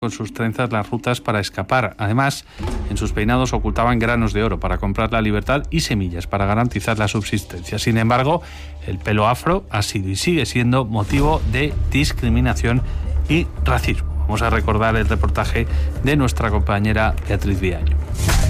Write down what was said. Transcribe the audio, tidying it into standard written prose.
con sus trenzas las rutas para escapar. Además, en sus peinados ocultaban granos de oro para comprar la libertad y semillas para garantizar la subsistencia. Sin embargo, el pelo afro ha sido y sigue siendo motivo de discriminación y racismo. Vamos a recordar el reportaje de nuestra compañera Beatriz Viaño.